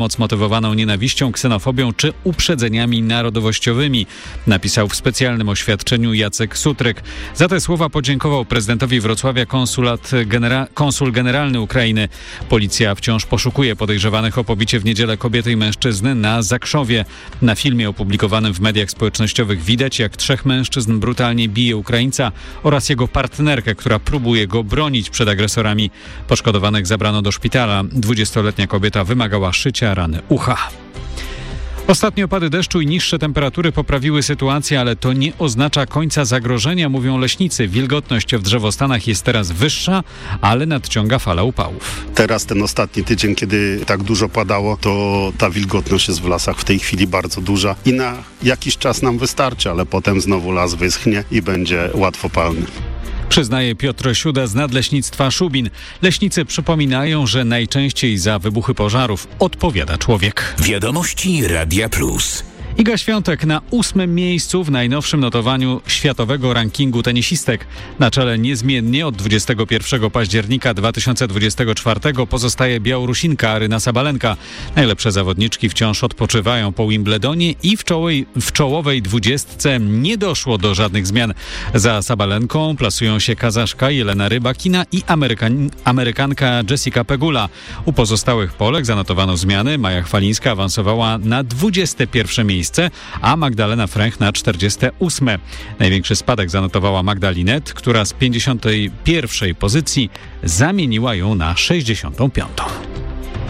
Moc motywowaną nienawiścią, ksenofobią czy uprzedzeniami narodowościowymi, napisał w specjalnym oświadczeniu Jacek Sutryk. Za te słowa podziękował prezydentowi Wrocławia konsul generalny Ukrainy. Policja wciąż poszukuje podejrzewanych o pobicie w niedzielę kobiety i mężczyzny na Zakrzowie. Na filmie opublikowanym w mediach społecznościowych widać, jak 3 mężczyzn brutalnie bije Ukraińca oraz jego partnerkę, która próbuje go bronić przed agresorami. Poszkodowanych zabrano do szpitala. 20-letnia kobieta wymagała szycia rany ucha. Ostatnie opady deszczu i niższe temperatury poprawiły sytuację, ale to nie oznacza końca zagrożenia, mówią leśnicy. Wilgotność w drzewostanach jest teraz wyższa, ale nadciąga fala upałów. Teraz ten ostatni tydzień, kiedy tak dużo padało, to ta wilgotność jest w lasach w tej chwili bardzo duża i na jakiś czas nam wystarczy, ale potem znowu las wyschnie i będzie łatwopalny. Przyznaje Piotr Siuda z Nadleśnictwa Szubin. Leśnicy przypominają, że najczęściej za wybuchy pożarów odpowiada człowiek. Wiadomości Radia Plus. Iga Świątek na 8. miejscu w najnowszym notowaniu światowego rankingu tenisistek. Na czele niezmiennie od 21 października 2024 pozostaje Białorusinka Aryna Sabalenka. Najlepsze zawodniczki wciąż odpoczywają po Wimbledonie i w czołowej 20 nie doszło do żadnych zmian. Za Sabalenką plasują się Kazaszka Jelena Rybakina i Amerykanka Jessica Pegula. U pozostałych Polek zanotowano zmiany. Maja Chwalińska awansowała na 21 miejsce, a Magdalena Fręch na 48. Największy spadek zanotowała Magda Linet, która z 51 pozycji zamieniła ją na 65.